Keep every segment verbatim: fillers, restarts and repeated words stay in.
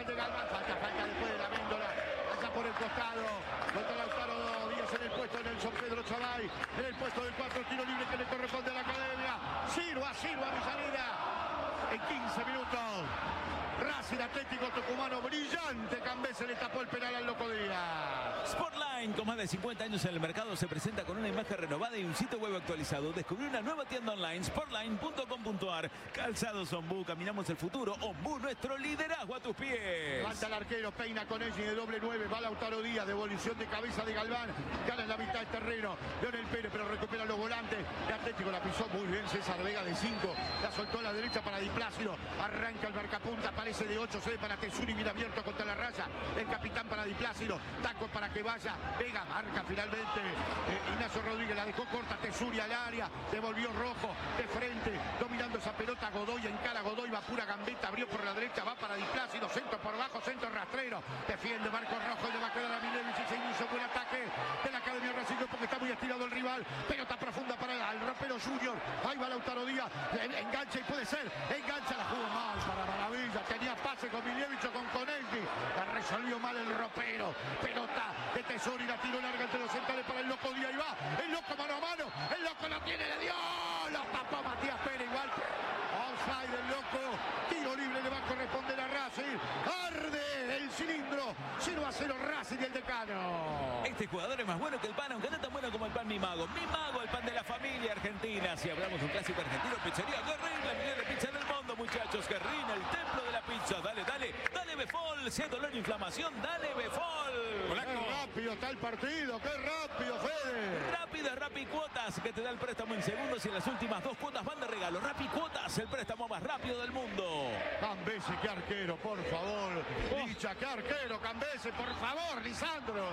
final de Galván. Falta, falta después de la Méndola. Allá por el costado. Contra Lautaro Díaz en el puesto de Nelson Pedro Chavay. En el puesto del cuatro, tiro libre que le corresponde a la Academia. Sirva, sirva mi salida. En quince minutos. Racing Atlético Tucumano, brillante. Cambese le tapó el penal al Loco Díaz. Sportline, con más de cincuenta años en el mercado, se presenta con una imagen renovada y un sitio web actualizado. Descubrí una nueva tienda online, sportline punto com punto ar. Calzados Ombú, caminamos el futuro. Ombú, nuestro liderazgo a tus pies. Falta el arquero, peina con ella de doble nueve. Va Lautaro Díaz, devolución de cabeza de Galván. Gana en la mitad del terreno. Leonel Pérez, pero recupera los volantes. El Atlético la pisó muy bien. César Vega de cinco. La soltó a la derecha para Di Plácido. Arranca el marcapunta. Aparece de ocho. Se ve para Tesuri. Bien abierto contra la raya. El capitán para Di Plácido. Taco para que vaya. Vega marca finalmente. Eh, Ignacio Rodríguez la dejó corta. Tesuri al área. Devolvió Rojo de frente. Dominando esa pelota. Godoy en cara. Godoy va pura gambeta. Abrió por la derecha. Va para Di Plácido. Centro por abajo. Centro rastrero. Defiende Marcos Rojo. Le va a quedar a Milevich. Y se inició buen ataque de la Academia Racing porque está muy estirado el rival. Pelota profunda para el Ropero Junior. Ahí va Lautaro Díaz. Engancha y puede ser. Engancha. La jugó mal para Maravilla. Tenía pase con Milevich o con Konelki. La resolvió mal el Ropero. Pelota de Tesori. La tiró larga entre los centrales para el Loco Díaz. Y va. El Loco mano a mano. El Loco lo tiene. Le dio. Lo tapó Matías Pérez igual. Offside del Loco. Tiro libre le va a corresponder a Racing. Arde el cilindro. cero a cero Racing y el Decano. Este jugador es más bueno que el pan, aunque no tan bueno como el pan Mi Mago. Mi Mago, el pan de la familia argentina. Si hablamos de un clásico argentino, pizzería Guerrín, la mejor pizza del mundo, muchachos. Guerrín, el templo de la pizza. Dale, dale, dale Befol. Si hay dolor e inflamación, dale Befol. Qué rápido está el partido, qué rápido, Fede. Rápida, Rappi Cuotas, que te da el préstamo en segundos y en las últimas dos cuotas van de regalo. Rappi Cuotas, el préstamo más rápido del mundo. Cambese, qué arquero, por favor. Licha, qué arquero, Cambese, por favor, Lisandro.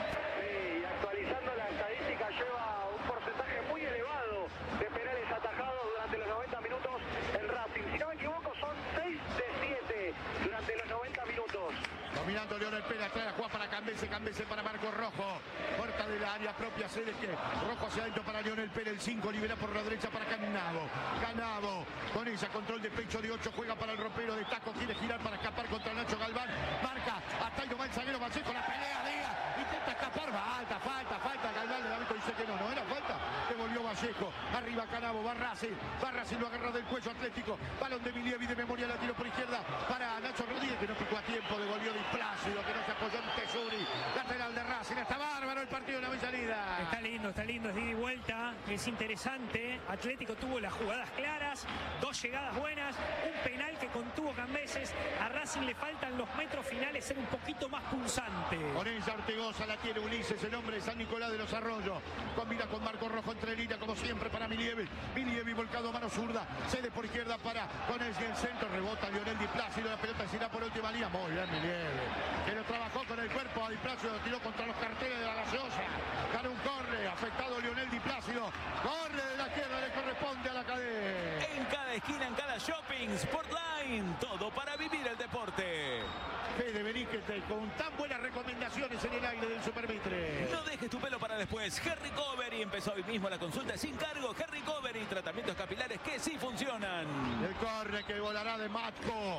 Sí, y actualizando la estadística, lleva un porcentaje muy elevado de penales atajados durante los noventa minutos en Racing. Si no me equivoco, son seis de siete durante los noventa minutos. Dominando Leonel Pérez, trae la jugada para Cambese, Cambese para Marcos Rojo. Puerta de la área propia, se que Rojo hacia adentro para Leonel Pérez, el cinco, libera por la derecha para Canavo. Canavo, con ella, control de pecho de ocho, juega para el Ropero de Taco, quiere girar para escapar contra Nacho Galván. Marca, hasta ahí nomás el zaguero Vallejo, la pelea, Díaz, intenta escapar, falta, falta, falta, Galván, el árbitro dice que no, no era falta. Devolvió Vallejo, arriba Canavo, va Racing, va Racing, lo agarra del cuello Atlético. Balón de Milievi de memoria, la tiro por izquierda para Nacho Rodríguez, que no picó a tiempo, devolvió Di Plácido, que no se apoyó en Tesuri. Lateral de Racing, está bárbaro el partido de la salida. Está lindo, está lindo, es de ida y vuelta, es interesante. Atlético tuvo las jugadas claras, dos llegadas buenas, un penal que contuvo Cambeses. A Racing le faltan los metros finales ser un poquito más punzante. Con ella Ortegoza la tiene Ulises, el hombre de San Nicolás de los Arroyos. Combina con Marco Rojo entre línea, como siempre para Milievi. Milievi volcado a mano zurda, cede por izquierda para con el centro, rebota Lionel Di Plácido, la pelota se irá por última línea. Muy bien Milievi, que lo trabajó con el cuerpo a Di Plácido, lo tiró contra los carteles de la gaseosa. Gana un corre, afectado Lionel Di Plácido. Corre de la izquierda, le corresponde a la cadena. En cada esquina, en cada shopping, Sportline, todo para vivir el deporte. Fede Benítez con tan buenas recomendaciones en el aire del Supermitre. No dejes tu pelo para después. Harry Covery empezó hoy mismo la consulta sin cargo. Harry Covery, tratamientos capilares que sí funcionan. El corre que volará de Matko.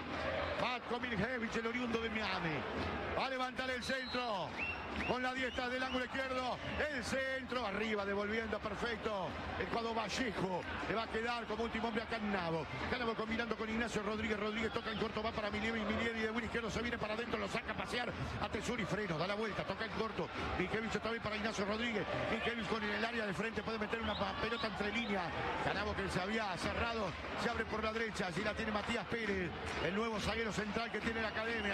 Matko Miljevic, el oriundo de Miami. Va a levantar el centro. Con la diestra del ángulo izquierdo, el centro, arriba, devolviendo, perfecto. El cuadro Vallejo le va a quedar como último hombre a Canavo. Canavo combinando con Ignacio Rodríguez. Rodríguez toca en corto, va para Milievi. Milievi de buen izquierdo se viene para adentro, lo saca a pasear a Tesuri, freno, da la vuelta, toca en corto. Minkevich otra vez para Ignacio Rodríguez. Minkevich con el área de frente puede meter una pelota entre líneas. Canavo que se había cerrado, se abre por la derecha. Allí la tiene Matías Pérez, el nuevo zaguero central que tiene la Academia.